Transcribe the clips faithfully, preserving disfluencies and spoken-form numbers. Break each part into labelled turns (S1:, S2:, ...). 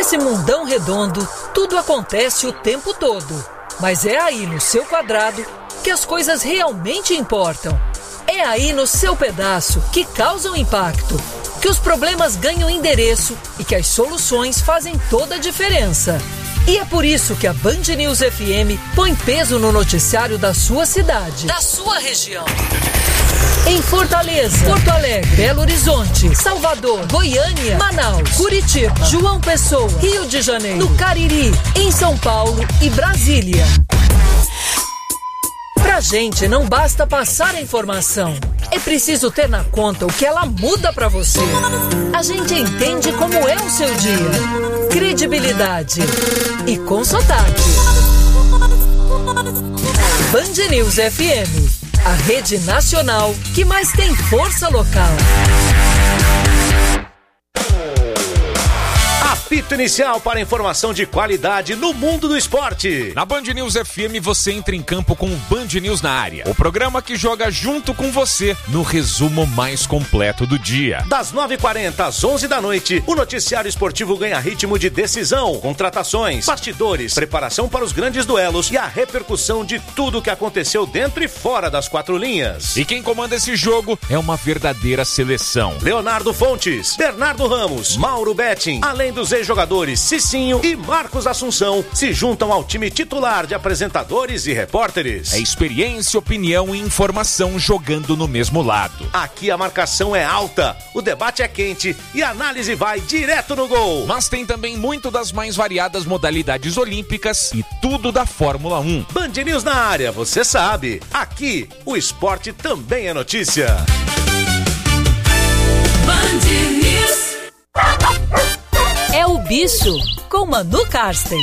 S1: Nesse mundão redondo, tudo acontece o tempo todo. Mas é aí no seu quadrado que as coisas realmente importam. É aí no seu pedaço que causam impacto, que os problemas ganham endereço e que as soluções fazem toda a diferença. E é por isso que a Band News F M põe peso no noticiário da sua cidade, da sua região. Em Fortaleza, Porto Alegre, Belo Horizonte, Salvador, Goiânia, Manaus, Curitiba, João Pessoa, Rio de Janeiro, no Cariri, em São Paulo e Brasília. Pra gente não basta passar a informação, é preciso ter na conta o que ela muda pra você. A gente entende como é o seu dia, credibilidade e com sotaque. Band News F M, a rede nacional que mais tem força local.
S2: Apito inicial para informação de qualidade no mundo do esporte.
S3: Na Band News F M você entra em campo com o Band News na área. O programa que joga junto com você no resumo mais completo do dia.
S2: Das nove e quarenta às onze da noite, o noticiário esportivo ganha ritmo de decisão, contratações, bastidores, preparação para os grandes duelos e a repercussão de tudo que aconteceu dentro e fora das quatro linhas.
S3: E quem comanda esse jogo é uma verdadeira seleção.
S2: Leonardo Fontes, Bernardo Ramos, Mauro Betting, além dos ex-jogadores Cicinho e Marcos Assunção, se juntam ao time titular de apresentadores e repórteres.
S3: É experiência, opinião e informação jogando no mesmo lado.
S2: Aqui a marcação é alta, o debate é quente e a análise vai direto no gol.
S3: Mas tem também muito das mais variadas modalidades olímpicas e tudo da Fórmula um.
S2: Band News na área, você sabe. Aqui, o esporte também é notícia.
S1: Band News. É o Bicho, com Manu Karsten.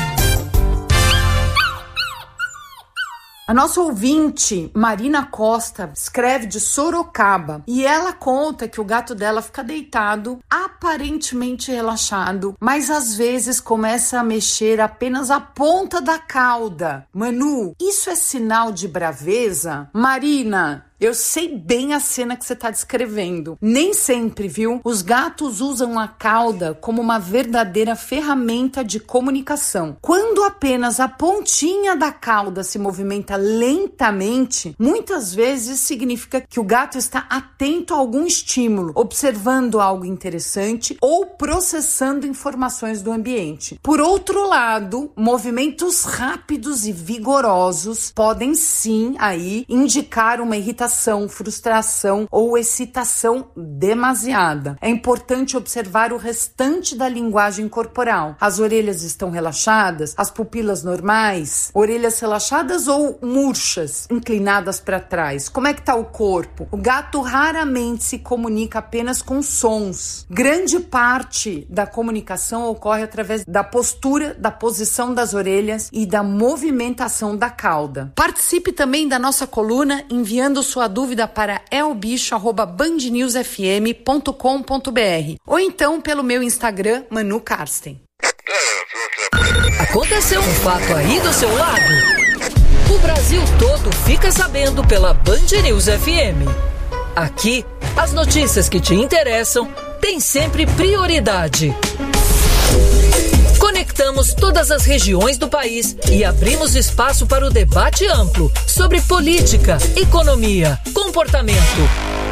S4: A nossa ouvinte, Marina Costa, escreve de Sorocaba e ela conta que o gato dela fica deitado, aparentemente relaxado, mas às vezes começa a mexer apenas a ponta da cauda. Manu, isso é sinal de braveza? Marina, eu sei bem a cena que você está descrevendo. Nem sempre, viu? Os gatos usam a cauda como uma verdadeira ferramenta de comunicação. Quando apenas a pontinha da cauda se movimenta lentamente, muitas vezes significa que o gato está atento a algum estímulo, observando algo interessante ou processando informações do ambiente. Por outro lado, movimentos rápidos e vigorosos podem sim aí indicar uma irritação, frustração ou excitação demasiada. É importante observar o restante da linguagem corporal. As orelhas estão relaxadas, as pupilas normais, orelhas relaxadas ou murchas, inclinadas para trás. Como é que está o corpo? O gato raramente se comunica apenas com sons. Grande parte da comunicação ocorre através da postura, da posição das orelhas e da movimentação da cauda. Participe também da nossa coluna enviando sua dúvida para elbicho arroba band news f m ponto com ponto b r ou então pelo meu Instagram, Manu Karsten.
S1: Aconteceu um fato aí do seu lado? O Brasil todo fica sabendo pela Band News F M. Aqui, as notícias que te interessam têm sempre prioridade. Conectamos todas as regiões do país e abrimos espaço para o debate amplo sobre política, economia, comportamento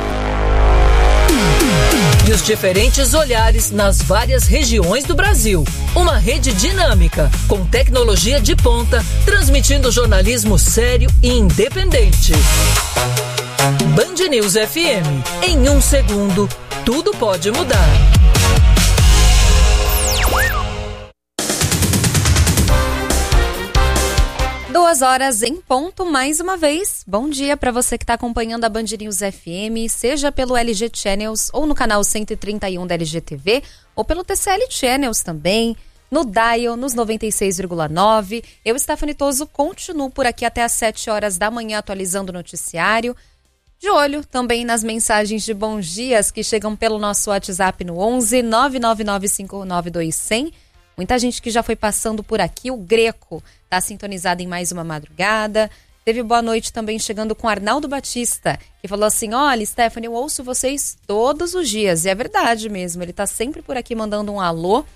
S1: e os diferentes olhares nas várias regiões do Brasil. Uma rede dinâmica, com tecnologia de ponta, transmitindo jornalismo sério e independente. Band News F M. Em um segundo, tudo pode mudar.
S5: Duas horas em ponto, mais uma vez. Bom dia para você que está acompanhando a Band News F M, seja pelo L G Channels ou no canal cento e trinta e um da L G T V, ou pelo T C L Channels também, no Dial, nos noventa e seis vírgula nove. Eu, Stephanie Toso, continuo por aqui até às sete horas da manhã atualizando o noticiário. De olho também nas mensagens de bons dias que chegam pelo nosso WhatsApp no onze nove nove nove cinco nove dois zero zero. Muita gente que já foi passando por aqui. O Greco está sintonizado em mais uma madrugada. Teve boa noite também chegando com Arnaldo Batista, que falou assim: olha, Stephanie, eu ouço vocês todos os dias. E é verdade mesmo, ele está sempre por aqui mandando um alô.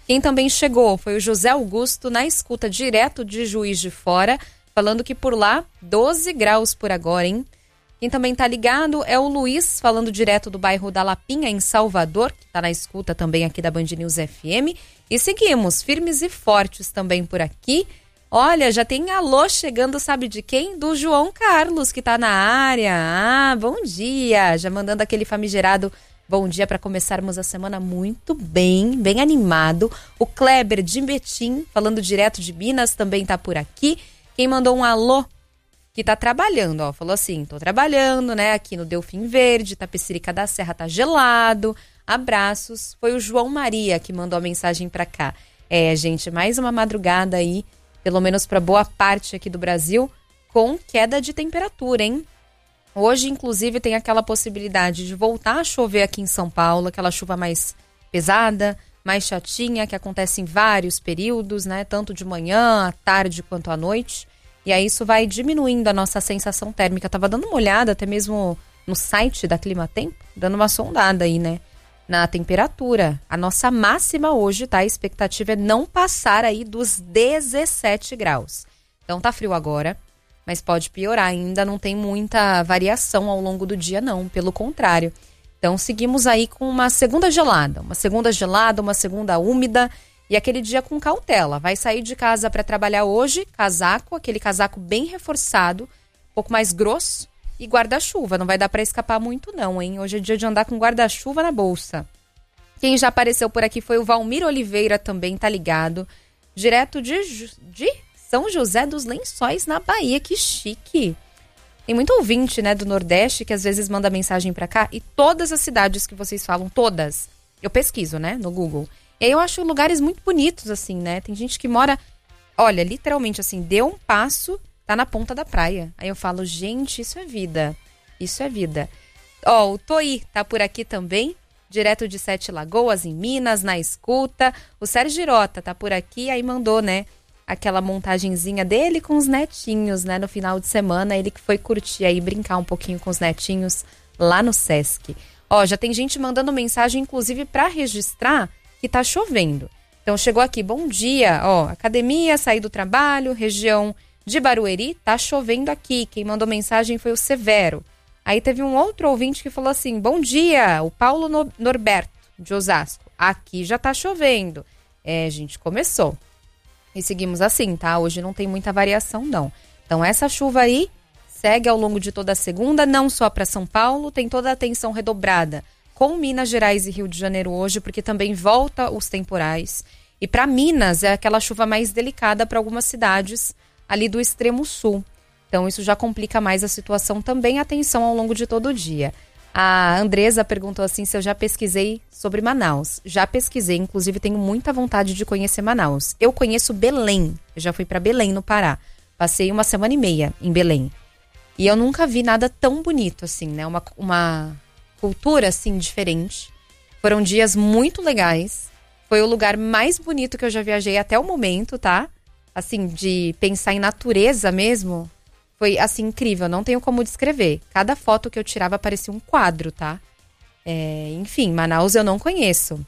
S5: Quem também chegou foi o José Augusto, na escuta direto de Juiz de Fora, falando que por lá, doze graus por agora, hein? Quem também tá ligado é o Luiz, falando direto do bairro da Lapinha, em Salvador, que tá na escuta também aqui da Band News F M. E seguimos, firmes e fortes também por aqui. Olha, já tem alô chegando, sabe de quem? Do João Carlos, que tá na área. Ah, bom dia! Já mandando aquele famigerado bom dia para começarmos a semana muito bem, bem animado. O Kleber de Betim, falando direto de Minas, também tá por aqui. Quem mandou um alô, que tá trabalhando, ó, falou assim, tô trabalhando, né, aqui no Delfim Verde, Tapecerica da Serra tá gelado, abraços. Foi o João Maria que mandou a mensagem pra cá. É, gente, mais uma madrugada aí, pelo menos pra boa parte aqui do Brasil, com queda de temperatura, hein? Hoje, inclusive, tem aquela possibilidade de voltar a chover aqui em São Paulo, aquela chuva mais pesada, mais chatinha, que acontece em vários períodos, né, tanto de manhã, à tarde quanto à noite. E aí isso vai diminuindo a nossa sensação térmica. Tava dando uma olhada até mesmo no site da Climatempo, dando uma sondada aí, né? Na temperatura. A nossa máxima hoje, tá? A expectativa é não passar aí dos dezessete graus. Então tá frio agora, mas pode piorar ainda. Não tem muita variação ao longo do dia, não. Pelo contrário. Então seguimos aí com uma segunda gelada. Uma segunda gelada, uma segunda úmida. E aquele dia com cautela. Vai sair de casa para trabalhar hoje, casaco, aquele casaco bem reforçado, um pouco mais grosso, e guarda-chuva. Não vai dar para escapar muito não, hein? Hoje é dia de andar com guarda-chuva na bolsa. Quem já apareceu por aqui foi o Valmir Oliveira também, tá ligado? Direto de, de São José dos Lençóis, na Bahia. Que chique! Tem muito ouvinte, né, do Nordeste que às vezes manda mensagem para cá. E todas as cidades que vocês falam, todas, eu pesquiso, né, no Google. E aí eu acho lugares muito bonitos, assim, né? Tem gente que mora, olha, literalmente assim, deu um passo, tá na ponta da praia. Aí eu falo, gente, isso é vida. Isso é vida. Ó, o Toí tá por aqui também, direto de Sete Lagoas, em Minas, na escuta. O Sérgio Girota tá por aqui, aí mandou, né, aquela montagenzinha dele com os netinhos, né, no final de semana. Ele que foi curtir aí, brincar um pouquinho com os netinhos lá no Sesc. Ó, já tem gente mandando mensagem, inclusive, pra registrar que tá chovendo. Então chegou aqui, bom dia, ó, academia, saí do trabalho, região de Barueri, tá chovendo aqui. Quem mandou mensagem foi o Severo. Aí teve um outro ouvinte que falou assim, bom dia, o Paulo no- Norberto, de Osasco. Aqui já tá chovendo. É, gente, começou. E seguimos assim, tá? Hoje não tem muita variação, não. Então essa chuva aí segue ao longo de toda a segunda, não só para São Paulo, tem toda a atenção redobrada com Minas Gerais e Rio de Janeiro hoje, porque também volta os temporais. E para Minas é aquela chuva mais delicada para algumas cidades ali do extremo sul. Então isso já complica mais a situação também. Atenção ao longo de todo o dia. A Andresa perguntou assim se eu já pesquisei sobre Manaus. Já pesquisei, inclusive tenho muita vontade de conhecer Manaus. Eu conheço Belém, eu já fui para Belém, no Pará. Passei uma semana e meia em Belém. E eu nunca vi nada tão bonito assim, né? Uma... uma cultura, assim, diferente. Foram dias muito legais. Foi o lugar mais bonito que eu já viajei até o momento, tá? Assim, de pensar em natureza mesmo. Foi, assim, incrível. Não tenho como descrever. Cada foto que eu tirava parecia um quadro, tá? É, enfim, Manaus eu não conheço.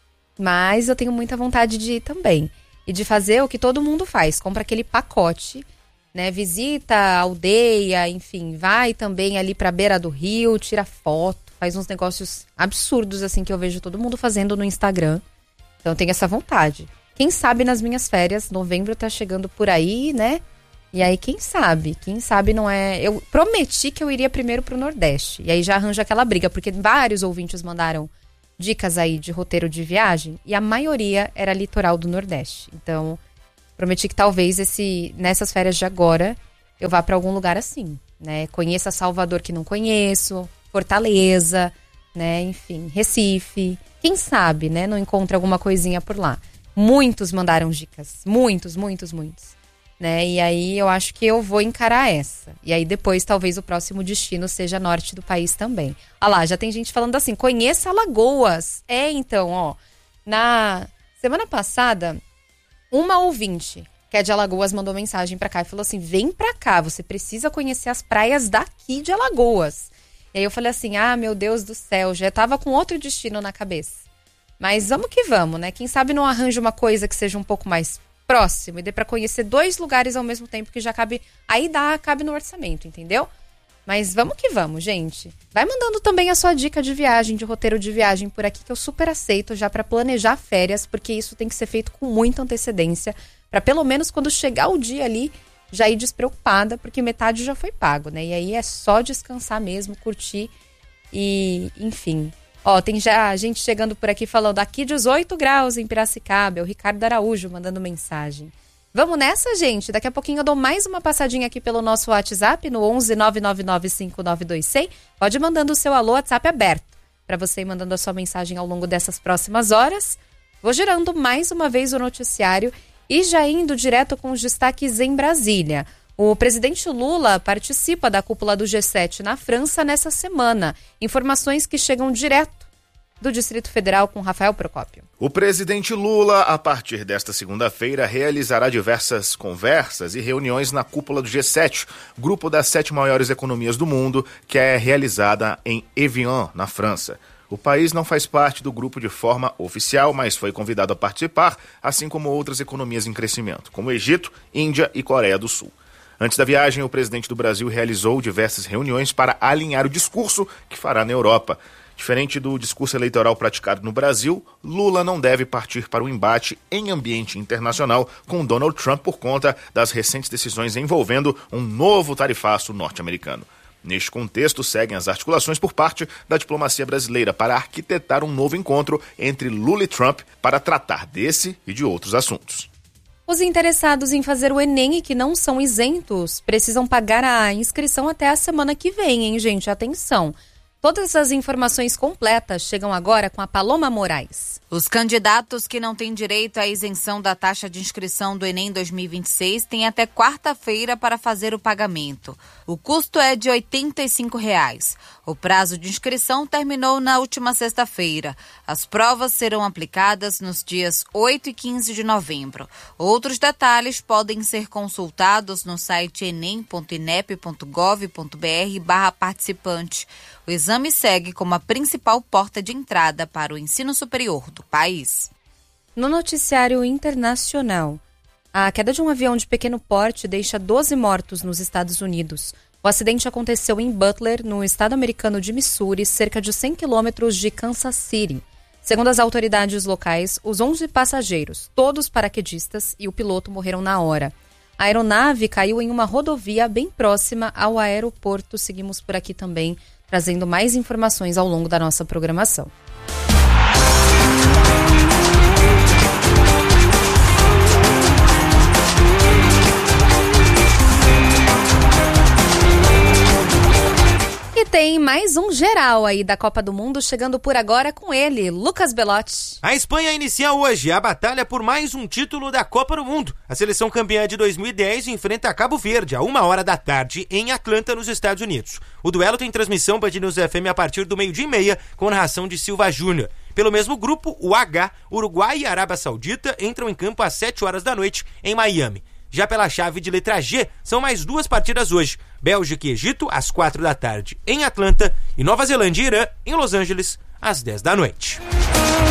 S5: Mas eu tenho muita vontade de ir também. E de fazer o que todo mundo faz. Compra aquele pacote, né? Visita a aldeia, enfim. Vai também ali pra beira do rio, tira foto. Faz uns negócios absurdos, assim, que eu vejo todo mundo fazendo no Instagram. Então, eu tenho essa vontade. Quem sabe nas minhas férias, novembro tá chegando por aí, né? E aí, quem sabe? Quem sabe não é... Eu prometi que eu iria primeiro pro Nordeste. E aí já arranja aquela briga, porque vários ouvintes mandaram dicas aí de roteiro de viagem. E a maioria era litoral do Nordeste. Então, prometi que talvez esse, nessas férias de agora eu vá pra algum lugar assim, né? Conheça Salvador, que não conheço... Fortaleza, né, enfim, Recife, quem sabe, né, não encontra alguma coisinha por lá. Muitos mandaram dicas, muitos, muitos, muitos, né, e aí eu acho que eu vou encarar essa. E aí depois talvez o próximo destino seja norte do país também. Olha lá, já tem gente falando assim, conheça Alagoas. É, então, ó, na semana passada, uma ouvinte, que é de Alagoas, mandou mensagem pra cá e falou assim, vem pra cá, você precisa conhecer as praias daqui de Alagoas. E aí eu falei assim, ah, meu Deus do céu, já tava com outro destino na cabeça. Mas vamos que vamos, né? Quem sabe não arranja uma coisa que seja um pouco mais próxima e dê pra conhecer dois lugares ao mesmo tempo que já cabe... Aí dá, cabe no orçamento, entendeu? Mas vamos que vamos, gente. Vai mandando também a sua dica de viagem, de roteiro de viagem por aqui, que eu super aceito já pra planejar férias, porque isso tem que ser feito com muita antecedência, pra pelo menos quando chegar o dia ali, já ir despreocupada, porque metade já foi pago, né? E aí é só descansar mesmo, curtir e, enfim. Ó, tem já gente chegando por aqui falando aqui dezoito graus em Piracicaba, é o Ricardo Araújo mandando mensagem. Vamos nessa, gente? Daqui a pouquinho eu dou mais uma passadinha aqui pelo nosso WhatsApp no onze nove nove nove cinco nove dois zero zero. Pode ir mandando o seu alô, WhatsApp aberto, para você ir mandando a sua mensagem ao longo dessas próximas horas. Vou girando mais uma vez o noticiário e já indo direto com os destaques em Brasília. O presidente Lula participa da cúpula do G sete na França nessa semana. Informações que chegam direto do Distrito Federal com Rafael Procópio.
S6: O presidente Lula, a partir desta segunda-feira, realizará diversas conversas e reuniões na cúpula do G sete, grupo das sete maiores economias do mundo, que é realizada em Evian, na França. O país não faz parte do grupo de forma oficial, mas foi convidado a participar, assim como outras economias em crescimento, como Egito, Índia e Coreia do Sul. Antes da viagem, o presidente do Brasil realizou diversas reuniões para alinhar o discurso que fará na Europa. Diferente do discurso eleitoral praticado no Brasil, Lula não deve partir para o embate em ambiente internacional com Donald Trump por conta das recentes decisões envolvendo um novo tarifaço norte-americano. Neste contexto, seguem as articulações por parte da diplomacia brasileira para arquitetar um novo encontro entre Lula e Trump para tratar desse e de outros assuntos.
S5: Os interessados em fazer o Enem e que não são isentos precisam pagar a inscrição até a semana que vem, hein, gente? Atenção! Todas as informações completas chegam agora com a Paloma Moraes.
S7: Os candidatos que não têm direito à isenção da taxa de inscrição do Enem dois mil e vinte e seis têm até quarta-feira para fazer o pagamento. O custo é de oitenta e cinco reais. O prazo de inscrição terminou na última sexta-feira. As provas serão aplicadas nos dias oito e quinze de novembro. Outros detalhes podem ser consultados no site enem ponto inep ponto gov ponto br barra participante. O exame segue como a principal porta de entrada para o ensino superior do país.
S5: No noticiário internacional, a queda de um avião de pequeno porte deixa doze mortos nos Estados Unidos. O acidente aconteceu em Butler, no estado americano de Missouri, cerca de cem quilômetros de Kansas City. Segundo as autoridades locais, os onze passageiros, todos paraquedistas, e o piloto morreram na hora. A aeronave caiu em uma rodovia bem próxima ao aeroporto. Seguimos por aqui também, trazendo mais informações ao longo da nossa programação. E tem mais um geral aí da Copa do Mundo chegando por agora com ele, Lucas Belotti.
S8: A Espanha inicia hoje a batalha por mais um título da Copa do Mundo. A seleção campeã de dois mil e dez enfrenta Cabo Verde a uma hora da tarde em Atlanta, nos Estados Unidos. O duelo tem transmissão Band News F M a partir do meio-dia e meia, com narração de Silva Júnior. Pelo mesmo grupo, o H, Uruguai e Arábia Saudita entram em campo às sete horas da noite em Miami. Já pela chave de letra G, são mais duas partidas hoje. Bélgica e Egito, às quatro da tarde, em Atlanta. E Nova Zelândia e Irã, em Los Angeles, às dez da noite.